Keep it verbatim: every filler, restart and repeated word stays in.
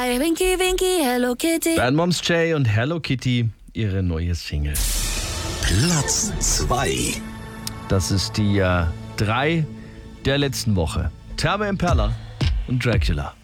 Hey, Winky, Winky, Hello Kitty. Bad Moms J und Hello Kitty, ihre neue Single. Platz zwei. Das ist die äh, drei der letzten Woche. Therme Impala und Dracula.